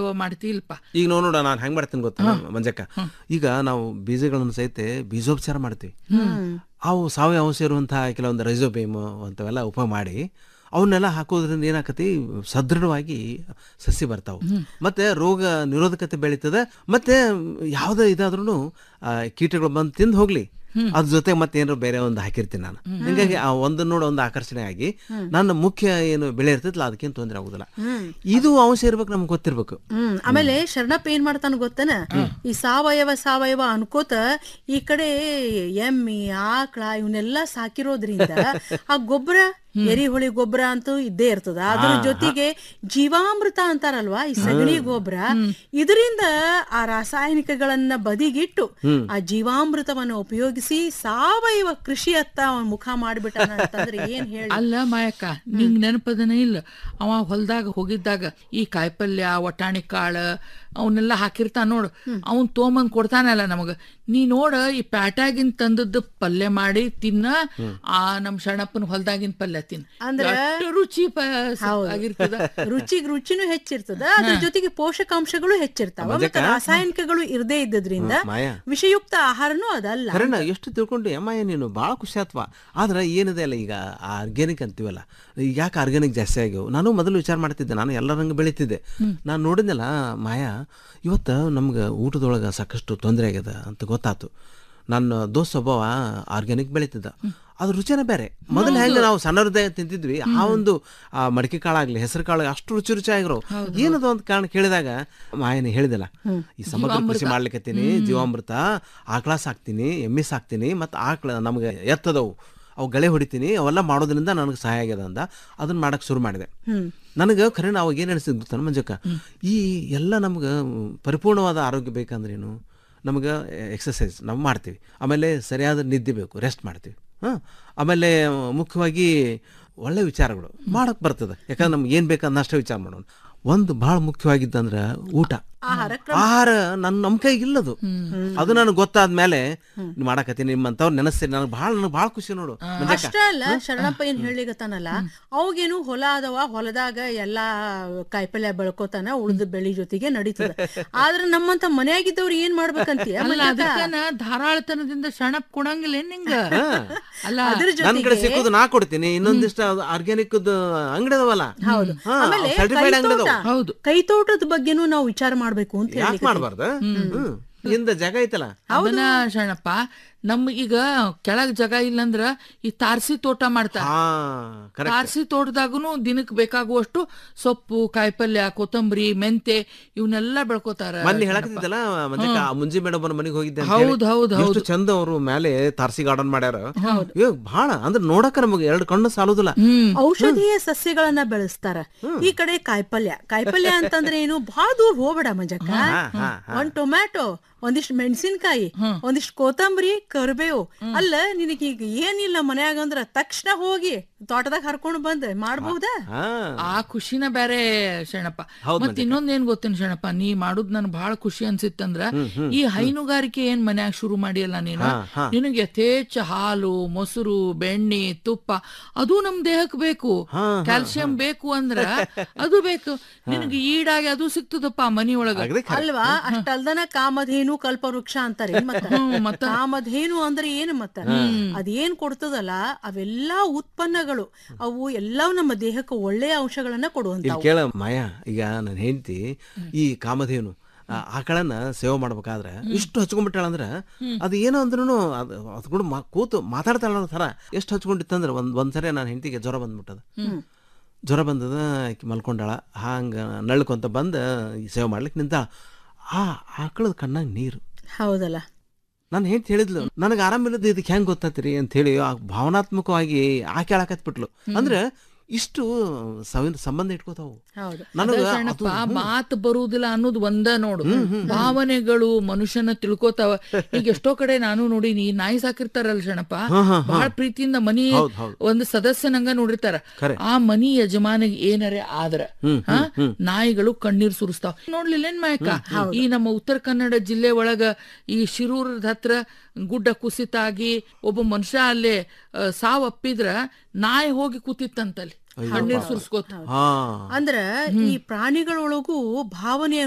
ಸಾವಯವ ಮಾಡ್ತಿಲ್ಪ. ಈಗ ನೋಡ ನಾನು ಹೆಂಗ್ ಮಾಡ್ತೀನಿ ಗೊತ್ತಾ ಮಂಜಕ್ಕ, ಈಗ ನಾವು ಬೀಜಗಳನ್ನು ಸಹಿತ ಬೀಜೋಪಚಾರ ಮಾಡ್ತೀವಿ. ಅವು ಸಾವಯವ ಅಂಶ ಇರುವಂತಹ ಕೆಲವೊಂದು ರೈಸೋಬೇಮ್ ಅಂತವೆಲ್ಲ ಉಪಯೋಗ ಮಾಡಿ ಅವನ್ನೆಲ್ಲ ಹಾಕೋದ್ರಿಂದ ಏನಾಕತಿ, ಸದೃಢವಾಗಿ ಸಸಿ ಬರ್ತಾವೆ, ಮತ್ತೆ ರೋಗ ನಿರೋಧಕತೆ ಬೆಳೀತದೆ, ಮತ್ತೆ ಯಾವುದೇ ಇದಾದ್ರೂ ಕೀಟಗಳು ಬಂದು ತಿಂದು ಹೋಗ್ಲಿ ಅದ್ರ ಜೊತೆ ಮತ್ತೆ ಏನಾರು ಬೇರೆ ಒಂದು ಹಾಕಿರ್ತೀನಿ ನಾನು. ಹಿಂಗಾಗಿ ಆ ಒಂದು ನೋಡ ಒಂದು ಆಕರ್ಷಣೆ ಆಗಿ ನನ್ನ ಮುಖ್ಯ ಏನು ಬೆಳೆ ಇರ್ತೈತಲ್ಲ ಅದಕ್ಕೇನು ತೊಂದರೆ ಆಗುದಿಲ್ಲ. ಇದು ಅಂಶ ಇರ್ಬೇಕು, ನಮ್ಗೆ ಗೊತ್ತಿರ್ಬೇಕು. ಆಮೇಲೆ ಶರಣಪ್ಪ ಏನ್ ಮಾಡ್ತಾನ ಗೊತ್ತನ, ಈ ಸಾವಯವ ಅನ್ಕೋತ ಈ ಕಡೆ ಎಮ್ಮಿ ಆಕಳ ಇವನ್ನೆಲ್ಲ ಸಾಕಿರೋದ್ರಿಂದ ಆ ಗೊಬ್ಬರ ಎರಿಹುಳಿ ಗೊಬ್ಬರ ಅಂತೂ ಇದ್ದೇ ಇರ್ತದ. ಅದ್ರ ಜೊತೆಗೆ ಜೀವಾಮೃತ ಅಂತಾರಲ್ವಾ, ಈ ಸಗಣಿ ಗೊಬ್ಬರ, ಇದರಿಂದ ಆ ರಾಸಾಯನಿಕಗಳನ್ನ ಬದಿಗಿಟ್ಟು ಆ ಜೀವಾಮೃತವನ್ನು ಉಪಯೋಗಿಸಿ ಸಾವಯವ ಕೃಷಿಯತ್ತ ಅವನ್ ಮುಖ ಮಾಡಿಬಿಟ್ಟಾನ ಅಂತಂದ್ರೆ ಏನ್ ಹೇಳಿ. ಅಲ್ಲ ಮಾಯಕ್ಕ, ನಿಂಗ್ ನೆನಪದನೇ ಇಲ್ಲ, ಅವ ಹೊಲ್ದಾಗ ಹೋಗಿದ್ದಾಗ ಈ ಕಾಯಿಪಲ್ಯ ಒಟಾಣಿ ಕಾಳು ಅವನ್ನೆಲ್ಲ ಹಾಕಿರ್ತಾನ ನೋಡು, ಅವನ್ ತೊಗೊಂಬಂದ್ ಕೊಡ್ತಾನಲ್ಲ ನಮಗ. ನೀ ನೋಡ ಈ ಪ್ಯಾಟ್ಯಾಗಿನ್ ತಂದದ್ದು ಪಲ್ಯ ಮಾಡಿ ತಿನ್ನ, ಆ ನಮ್ ಶರಣಪ್ಪನ ಹೊಲ್ದಾಗಿನ ಪಲ್ಯ ತಿನ್ನ, ಅಂದ್ರೆ ರುಚಿ ಆಗಿರ್ತದ. ರುಚಿನೂ ಹೆಚ್ಚಿರ್ತದ, ಅದ್ರ ಜೊತೆಗೆ ಪೋಷಕಾಂಶಗಳು ಹೆಚ್ಚಿರ್ತಾವ, ಮತ್ತೆ ರಾಸಾಯನಿಕಗಳು ಇರದೇ ಇದ್ದದ್ರಿಂದ ವಿಷಯುಕ್ತ ಆಹಾರನೂ ಅದಲ್ಲ. ಎಷ್ಟು ತಿಳ್ಕೊಂಡು ಅಮ್ಮ ನೀನು ಬಹಳ ಖುಷಿ ಆತ್ವಾ. ಆದ್ರೆ ಏನಿದೆ ಅಲ್ಲ, ಈಗ ಆರ್ಗ್ಯಾನಿಕ್ ಅಂತೀವಲ್ಲ, ಯಾಕೆ ಆರ್ಗ್ಯಾನಿಕ್ ಜಾಸ್ತಿ ಆಗ್ಯವು? ನಾನು ಮೊದಲು ವಿಚಾರ ಮಾಡ್ತಿದ್ದೆ, ನಾನು ಎಲ್ಲರಂಗೆ ಬೆಳೀತಿದ್ದೆ. ನಾನು ನೋಡಿದ್ನಲ್ಲ ಮಾಯಾ, ಇವತ್ತು ನಮ್ಗೆ ಊಟದೊಳಗೆ ಸಾಕಷ್ಟು ತೊಂದರೆ ಆಗ್ಯದ ಅಂತ ಗೊತ್ತಾಯ್ತು. ನನ್ನ ದೋಸ್ತ ಒಬ್ಬ ಆರ್ಗ್ಯಾನಿಕ್ ಬೆಳೀತಿದ್ದ, ಅದ್ರ ರುಚಿನೇ ಬೇರೆ. ಮೊದಲು ಹೆಂಗೆ ನಾವು ಸಣ್ಣರದೇ ತಿಂತಿದ್ವಿ, ಆ ಒಂದು ಮಡಿಕೆ ಕಾಳಾಗ್ಲಿ ಹೆಸರು ಕಾಳು ಅಷ್ಟು ರುಚಿ ಆಗಿರೋ. ಏನದು ಅಂತ ಕಾರಣ ಕೇಳಿದಾಗ ಮಾಯನ ಹೇಳಿದಲ್ಲ, ಈ ಸಮಗ್ರ ಕೃಷಿ ಮಾಡ್ಲಿಕ್ಕತ್ತೀನಿ, ಜೀವಾಮೃತ ಆಕಳ ಸಾಕ್ತೀನಿ, ಎಮ್ಮೆ ಸಾಕ್ತೀನಿ, ಮತ್ತು ಆಕಳ ನಮ್ಗೆ ಎತ್ತದವು, ಅವು ಗಳೆ ಹೊಡಿತೀನಿ, ಅವೆಲ್ಲ ಮಾಡೋದ್ರಿಂದ ನನಗೆ ಸಹಾಯ ಆಗ್ಯದ ಅಂದ. ಅದನ್ನ ಮಾಡಕ್ ಶುರು ಮಾಡಿದೆ. ನನಗೆ ಖರೆ ಅವಾಗ ಏನು ಅನಿಸಿದ್ ಗೊತ್ತಾನ ಮಂಜಕ್ಕ, ಈ ಎಲ್ಲ ನಮ್ಗೆ ಪರಿಪೂರ್ಣವಾದ ಆರೋಗ್ಯ ಬೇಕಂದ್ರೇನು, ನಮ್ಗೆ ಎಕ್ಸಸೈಸ್ ನಾವು ಮಾಡ್ತೀವಿ, ಆಮೇಲೆ ಸರಿಯಾದ ನಿದ್ದೆ ಬೇಕು, ರೆಸ್ಟ್ ಮಾಡ್ತೀವಿ, ಆಮೇಲೆ ಮುಖ್ಯವಾಗಿ ಒಳ್ಳೆ ವಿಚಾರಗಳು ಮಾಡಕ್ ಬರ್ತದೆ. ಯಾಕಂದ್ರೆ ನಮ್ಗೆ ಏನು ಬೇಕಂದ ಅಷ್ಟೇ ವಿಚಾರ ಮಾಡೋಣ. ಒಂದು ಭಾಳ ಮುಖ್ಯವಾಗಿದ್ದಂದ್ರೆ ಊಟ, ಆಹಾರ ನಮ್ಮ ಕೈಗಿಲ್ಲದು. ಅದು ನನಗೆ ಗೊತ್ತಾದ್ಮೇಲೆ ಮಾಡಕತ್ತೀನಿ, ನಿಮ್ಮಂತವ್ರು ನೆನಸ್ತೀನಿ, ನನಗೆ ಭಾಳ ಖುಷಿ ನೋಡು. ಅಷ್ಟೇ ಅಲ್ಲ, ಶರಣಪ್ಪ ಏನ್ ಹೇಳಿಗತ್ತಾನಲ್ಲ, ಅವಾಗೇನು ಹೊಲ ಅದವ, ಹೊಲದಾಗ ಎಲ್ಲಾ ಕಾಯಿಪಲ್ಯ ಬೆಳ್ಕೋತಾನ, ಉಳಿದ ಬೆಳಿ ಜೊತೆಗೆ ನಡೀತದ. ಆದ್ರೆ ನಮ್ಮಂತ ಮನೆಯಾಗಿದ್ದವ್ರು ಏನ್ ಮಾಡ್ಬೇಕಂತೀಯ? ಧಾರಾಳತನದಿಂದ ಶರಣಪ್ಪ ಕೊಡಂಗಿಲ್ಲ ನಿಂಗ. ಅಲ್ಲ, ಅದ್ರ ನನ್ ಕಡೆ ಸಿಕ್ಕೋದು ನಾ ಕೊಡ್ತೀನಿ, ಇನ್ನೊಂದಿಷ್ಟ ಆರ್ಗ್ಯಾನಿಕ್ ಅಂಗಡಿ ಅದಾವಲ್ಲ. ಆಮೇಲೆ ಕೈತೋಟದ ಬಗ್ಗೆನೂ ನಾವು ವಿಚಾರ ಮಾಡ್ಬೇಕು ಅಂತ ಹೇಳಿ. ಮಾಡ್ಬಾರ್ದು, ಇಂದ ಜಾಗ ಐತಲ್ಲ. ಅದನ್ನ ಶರಣಪ್ಪ, ನಮ್ ಈಗ ಕೆಳಗ್ ಜಾಗ ಇಲ್ಲಂದ್ರ ಈ ತಾರಸಿ ತೋಟ ಮಾಡ್ತಾರ. ತಾರಸಿ ತೋಟದಾಗನು ದಿನಕ್ಕೆ ಬೇಕಾಗುವಷ್ಟು ಸೊಪ್ಪು, ಕಾಯಿಪಲ್ಯ, ಕೊತ್ತಂಬರಿ, ಮೆಂತೆ ಇವನ್ನೆಲ್ಲ ಬೆಳ್ಕೋತಾರ. ಮೊನ್ನೆ ಹೇಳಕತ್ತಿದ್ದಲ್ಲ ಮುಂಜಿ ಮೇಡಮ್ ಮನೆಗೆ ಹೋಗಿದ್ದೆ. ಹೌದು, ಚಂದ ಅವರು ಮೇಲೆ ತಾರಸಿ ಗಾರ್ಡನ್ ಮಾಡ್ಯಾರ. ಬಹಳ ಅಂದ್ರೆ ನೋಡಕ ನಮಗೆ ಎರಡು ಕಣ್ಣು ಸಾಲುದಿಲ್ಲ. ಔಷಧೀಯ ಸಸ್ಯಗಳನ್ನ ಬೆಳೆಸ್ತಾರ. ಈ ಕಡೆ ಕಾಯಿಪಲ್ಯ ಅಂತಂದ್ರೆ ಏನು, ಬಹಳ ದೂರ ಹೋಗ್ಬೇಡ ಮಂಜಕ್ಕ. ಒಂದ್ ಟೊಮ್ಯಾಟೊ, ಒಂದಿಷ್ಟು ಮೆಣಸಿನ್ಕಾಯಿ, ಒಂದಿಷ್ಟು ಕೊತ್ತಂಬರಿ, ಕರಿಬೇವು. ಅಲ್ಲ, ನಿನಗೀಗ ಏನಿಲ್ಲ ಮನ್ಯಾಗ ಅಂದ್ರ ತಕ್ಷಣ ಹೋಗಿ ತೋಟದಾಗ ಹರ್ಕೊಂಡು ಬಂದ್ ಮಾಡ್ಬಹುದಾ? ಆ ಖುಷಿನ ಬೇರೆ ಶರಣಪ್ಪ. ಮತ್ ಇನ್ನೊಂದ್ ಏನ್ ಗೊತ್ತೇನ್ ಶರಣಪ್ಪ, ನೀ ಮಾಡುದ್ ನನ್ ಬಹಳ ಖುಷಿ ಅನ್ಸಿತ್ತಂದ್ರ, ಈ ಹೈನುಗಾರಿಕೆ ಏನ್ ಮನ್ಯಾಗ ಶುರು ಮಾಡಿಯಲ್ಲ ನೀನು, ನಿನಗೆ ಯಥೇಚ್ಛ ಹಾಲು, ಮೊಸರು, ಬೆಣ್ಣೆ, ತುಪ್ಪ ಅದು ನಮ್ ದೇಹಕ್ಕೆ ಬೇಕು. ಕ್ಯಾಲ್ಸಿಯಂ ಬೇಕು ಅಂದ್ರ ಅದು ಬೇಕು. ನಿನಗೆ ಈಡಾಗಿ ಅದು ಸಿಕ್ತದಪ್ಪ ಮನಿ ಒಳಗ, ಅಲ್ವಾ? ಅಷ್ಟಲ್ದನ ಕಾಮಧೇನು ಕಲ್ಪವೃಕ್ಷ ಅಂತಾರೆ. ಮತ್ತ ಕಾಮಧೇನು ಅಂದ್ರೆ ಏನು? ಮತ್ತ ಅದೇನ್ ಕೊಡ್ತದಲ್ಲ, ಅವೆಲ್ಲಾ ಉತ್ಪನ್ನಗಳು, ಅವು ಎಲ್ಲವೂ ನಮ್ಮ ದೇಹಕ್ಕೆ ಒಳ್ಳೆಯ ಅಂಶಗಳನ್ನ ಕೊಡುವಂತ. ಕೇಳ ಮಾಯಾ, ಈಗ ನನ್ನ ಹೆಂಡತಿ ಈ ಕಾಮಧೇನು ಆಕಳನ್ನ ಸೇವೆ ಮಾಡ್ಬೇಕಾದ್ರೆ ಇಷ್ಟು ಹಚ್ಕೊಂಡ್ಬಿಟ್ಟಾಳಂದ್ರ, ಅದು ಏನೋ ಅಂದ್ರೂ ಅದು ಕೂಡ ಕೂತು ಮಾತಾಡ್ತಾಳ ಥರ ಎಷ್ಟು ಹಚ್ಕೊಂಡಿತ್ತಂದ್ರೆ ಒಂದ್ಸರಿ ನಾನು ಹೆಂಡತಿಗೆ ಜ್ವರ ಬಂದ್ಬಿಟ್ಟದ. ಜ್ವರ ಬಂದದ, ಮಲ್ಕೊಂಡಾಳ, ಹಂಗ ನಳ್ಕೊಂತ ಬಂದ ಸೇವೆ ಮಾಡ್ಲಿಕ್ಕೆ ನಿಂತ. ಆ ಆಕಳದ ಕಣ್ಣಾಗ ನೀರು. ಹೌದಲ್ಲ, ನಾನು ಹೆಂಡತಿ ಹೇಳಿದ್ಲು, ನನಗೆ ಆರಾಮಿಲ್ಲದ ಇದಕ್ಕೆ ಹೆಂಗ್ ಗೊತ್ತಾತ್ರಿ ಅಂತ ಹೇಳಿ ಭಾವನಾತ್ಮಕವಾಗಿ ಆಕೆ ಹೇಳಕತ್ಬಿಟ್ಲು. ಅಂದ್ರೆ ಇಷ್ಟು ಸಂಬಂಧ ಇಟ್ಕೋತಾವು. ಮಾತು ಬರುವುದಿಲ್ಲ ಅನ್ನೋದು ಒಂದ ನೋಡು. ಭಾವನೆಗಳು ಮನುಷ್ಯನ ತಿಳ್ಕೋತಾವ. ಈಗ ಎಷ್ಟೋ ಕಡೆ ನಾನು ನೋಡಿನಿ, ನಾಯಿ ಸಾಕಿರ್ತಾರಲ್ಲ ಶರಣಪ್ಪ, ಬಹಳ ಪ್ರೀತಿಯಿಂದ ಮನಿ ಒಂದು ಸದಸ್ಯನಂಗ ನೋಡಿರ್ತಾರ. ಆ ಮನಿ ಯಜಮಾನಿಗೆ ಏನರೇ ಆದ್ರ ನಾಯಿಗಳು ಕಣ್ಣೀರ್ ಸುರಿಸ್ತಾವ. ನೋಡ್ಲಿಲ್ಲೇನ್ ಮಾಯಕ್ಕ, ಈ ನಮ್ಮ ಉತ್ತರ ಕನ್ನಡ ಜಿಲ್ಲೆ ಒಳಗ ಈ ಶಿರೂರದ ಹತ್ರ ಗುಡ್ಡ ಕುಸಿತ ಆಗಿ ಒಬ್ಬ ಮನುಷ್ಯ ಅಲ್ಲೇ ಸಾವಪ್ಪಿದ್ರ ನಾಯಿ ಹೋಗಿ ಕೂತಿತ್ತಂತಲ್ಲಿ ಕಣ್ಣೀರ್ ಸುರಿಸ್ಕೋತ. ಅಂದ್ರ ಈ ಪ್ರಾಣಿಗಳೊಳಗೂ ಭಾವನೆ